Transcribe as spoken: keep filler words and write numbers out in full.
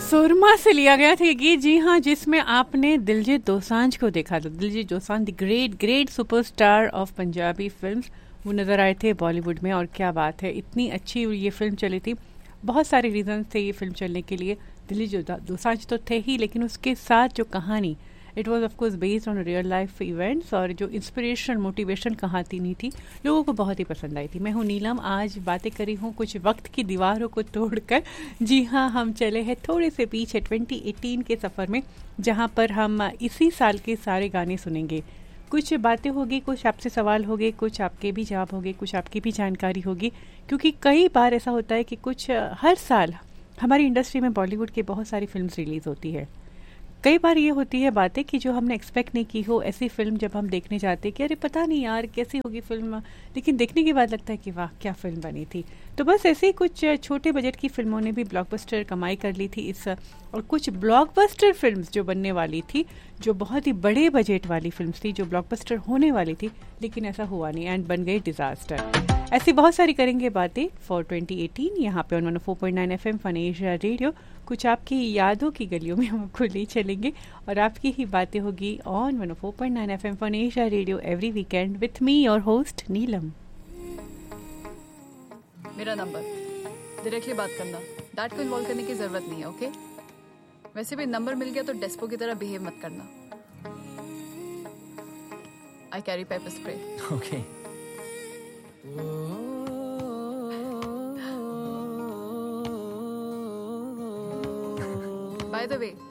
सुरमा से लिया गया था ये गीत, जी हाँ, जिसमें आपने दिलजीत दोसांझ को देखा था। Diljit Dosanjh the great great superstar of Punjabi films, वो नज़र आए थे बॉलीवुड में। और क्या बात है, इतनी अच्छी ये फिल्म चली थी। बहुत सारे रीजन थे ये फिल्म चलने के लिए। दिलजीत दोसांझ तो थे ही, लेकिन उसके साथ जो कहानी, it was of course based on real life events, और जो इंस्पिरेशन मोटिवेशन कहानी थी लोगों को बहुत ही पसंद आई थी। मैं हूँ नीलम, आज बातें करी हूँ कुछ वक्त की दीवारों को तोड़कर। जी हाँ, हम चले हैं थोड़े से पीछे ट्वेंटी एटीन के सफ़र में, जहाँ पर हम इसी साल के सारे गाने सुनेंगे। कुछ बातें होगी, कुछ आपसे सवाल होंगे, कुछ आपके भी जवाब होंगे, कुछ आपकी भी जानकारी होगी, क्योंकि कई बार ऐसा होता है कि कुछ हर साल हमारी इंडस्ट्री में बॉलीवुड की बहुत सारी फिल्म रिलीज़ होती है। कई बार ये होती है बातें कि जो हमने एक्सपेक्ट नहीं की हो, ऐसी फिल्म जब हम देखने जाते हैं कि अरे पता नहीं यार कैसी होगी फिल्म, लेकिन देखने के बाद लगता है कि वाह क्या फिल्म बनी थी। तो बस ऐसे ही कुछ छोटे बजट की फिल्मों ने भी ब्लॉकबस्टर कमाई कर ली थी इस, और कुछ ब्लॉकबस्टर फिल्म्स जो बनने वाली थी, जो बहुत ही बड़े बजट वाली फिल्म्स थी, जो ब्लॉकबस्टर होने वाली थी, लेकिन ऐसा हुआ नहीं एंड बन गई डिजास्टर। ऐसी बहुत सारी करेंगे बातें फॉर ट्वेंटी एटीन यहाँ पे on one O four point nine FM fun Asia radio. कुछ आपकी यादों की गलियों में हम आपको ले चलेंगे और आपकी ही बातें होगी on one O four point nine FM fun Asia radio every weekend with me और होस्ट नीलम। मेरा नंबर डायरेक्टली बात करना, डैड को इन्वॉल्व करने की जरूरत नहीं है, ओके? वैसे भी नंबर मिल गया तो डेस्पो की तरह बिहेव मत करना। I carry paper spray. Okay. By the way,